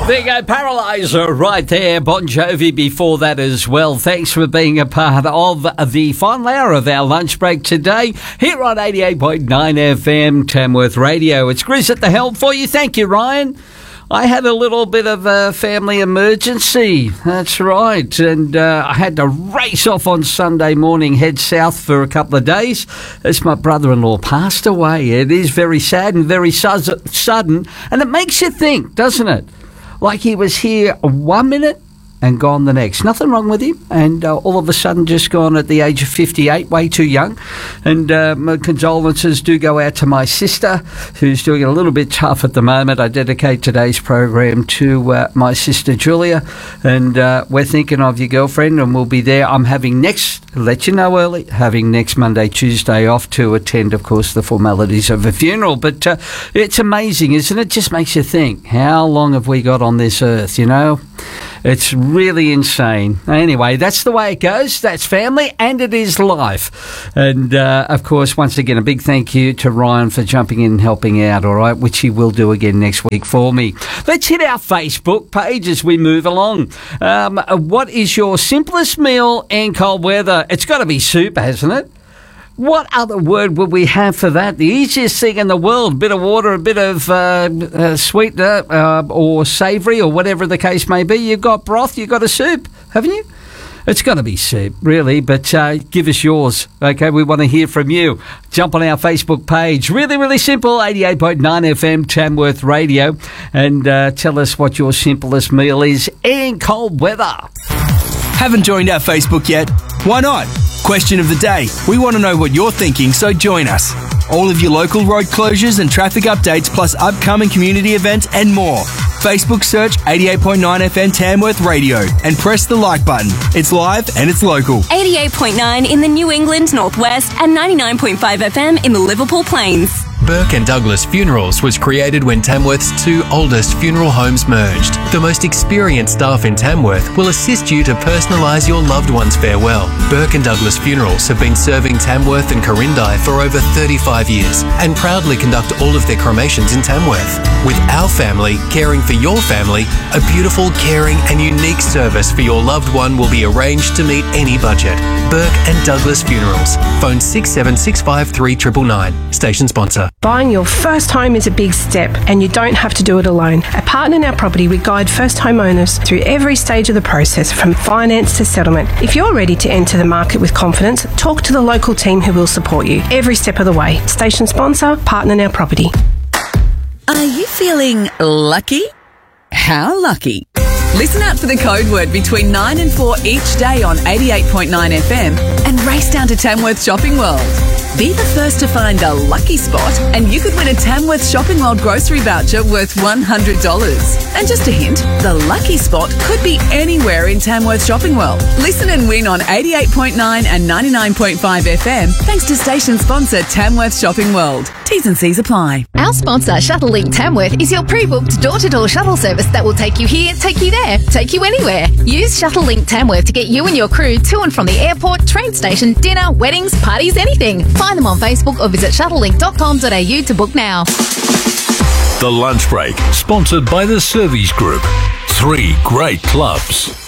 There you go, Paralyzer right there. Bon Jovi before that as well. Thanks for being a part of the final hour of our lunch break today here on 88.9 FM Tamworth Radio. It's Chris at the helm for you. Thank you, Ryan. I had a little bit of a family emergency. That's right. And I had to race off on Sunday morning, head south for a couple of days as my brother-in-law passed away. It is very sad and very sudden. And it makes you think, doesn't it? Like he was here 1 minute and gone the next. Nothing wrong with him. And all of a sudden just gone at the age of 58, way too young. And my condolences do go out to my sister, who's doing it a little bit tough at the moment. I dedicate today's program to my sister Julia. And we're thinking of your girlfriend, and we'll be there. I'm having let you know early, having next Monday, Tuesday off to attend, of course, the formalities of a funeral. But it's amazing, isn't it? Just makes you think, how long have we got on this earth, you know? It's really insane. Anyway, that's the way it goes. That's family, and it is life. And, of course, once again, a big thank you to Ryan for jumping in and helping out, all right, which he will do again next week for me. Let's hit our Facebook page as we move along. What is your simplest meal in cold weather? It's got to be soup, hasn't it? What other word would we have for that? The easiest thing in the world, a bit of water, a bit of sweetener or savoury or whatever the case may be. You've got broth, you've got a soup, haven't you? It's got to be soup, really, but give us yours, okay? We want to hear from you. Jump on our Facebook page. Really, really simple, 88.9 FM Tamworth Radio, and tell us what your simplest meal is in cold weather. Haven't joined our Facebook yet? Why not? Question of the day. We want to know what you're thinking, so join us. All of your local road closures and traffic updates, plus upcoming community events and more. Facebook search 88.9 FM Tamworth Radio and press the like button. It's live and it's local. 88.9 in the New England Northwest and 99.5 FM in the Liverpool Plains. Burke and Douglas Funerals was created when Tamworth's two oldest funeral homes merged. The most experienced staff in Tamworth will assist you to personalise your loved one's farewell. Burke and Douglas Funerals have been serving Tamworth and Corindai for over 35 years and proudly conduct all of their cremations in Tamworth. With our family caring for your family, a beautiful, caring and unique service for your loved one will be arranged to meet any budget. Burke and Douglas Funerals. Phone 67653 999. Station sponsor. Buying your first home is a big step, and you don't have to do it alone. At Partner Now Property, we guide first homeowners through every stage of the process, from finance to settlement. If you're ready to enter the market with confidence, talk to the local team who will support you every step of the way. Station sponsor, Partner Now Property. Are you feeling lucky? How lucky? Listen out for the code word between 9 and 4 each day on 88.9 FM and race down to Tamworth Shopping World. Be the first to find a lucky spot and you could win a Tamworth Shopping World grocery voucher worth $100. And just a hint, the lucky spot could be anywhere in Tamworth Shopping World. Listen and win on 88.9 and 99.5 FM thanks to station sponsor Tamworth Shopping World. T's and C's apply. Our sponsor, Shuttlelink Tamworth, is your pre-booked door-to-door shuttle service that will take you here, take you there, take you anywhere. Use Shuttlelink Tamworth to get you and your crew to and from the airport, train station, dinner, weddings, parties, anything. Find them on Facebook or visit shuttlelink.com.au to book now. The Lunch Break, sponsored by the Service Group. 3 great clubs.